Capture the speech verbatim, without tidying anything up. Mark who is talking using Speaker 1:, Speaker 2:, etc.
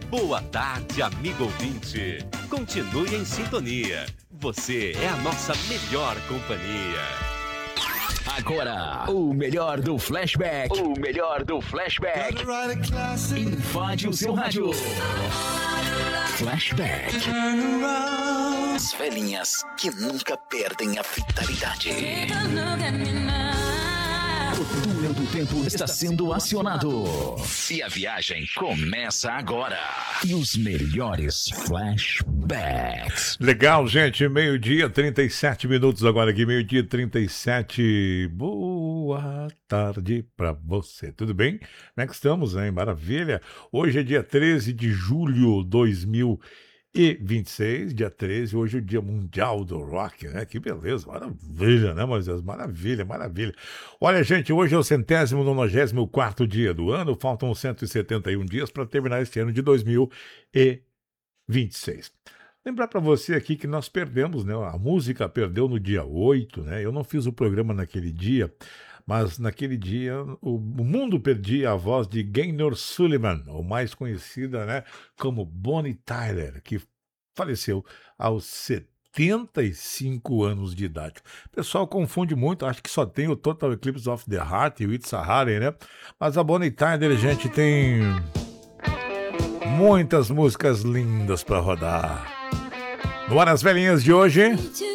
Speaker 1: Boa tarde, amigo ouvinte. Continue em sintonia. Você é a nossa melhor companhia.
Speaker 2: Agora, o melhor do flashback. O melhor do flashback. Invade o seu rádio. Flashback. As velhinhas que nunca perdem a vitalidade. O túnel do tempo está sendo acionado. E a viagem começa agora. E os melhores flashbacks.
Speaker 3: Legal, gente. Meio-dia, trinta e sete minutos agora aqui. Meio-dia, trinta e sete. Boa tarde pra você. Tudo bem? Como é que estamos, hein? Maravilha. Hoje é dia treze de julho de dois mil e vinte e seis, dia treze, hoje é o Dia Mundial do Rock, né? Que beleza, maravilha, né, Moisés? Maravilha, maravilha. Olha, gente, hoje é o centésimo nonagésimo quarto dia do ano, faltam cento e setenta e um dias para terminar este ano de dois mil e vinte e seis. Lembrar para você aqui que nós perdemos, né? A música perdeu no dia oito, né? Eu não fiz o programa naquele dia, mas naquele dia o mundo perdia a voz de Gaynor Sullivan, ou mais conhecida, né, como Bonnie Tyler, que faleceu aos setenta e cinco anos de idade. O pessoal confunde muito, acho que só tem o Total Eclipse of the Heart e o It's a Hurry, né? Mas a Bonnie Tyler, gente, tem muitas músicas lindas para rodar. No ar as velhinhas de hoje.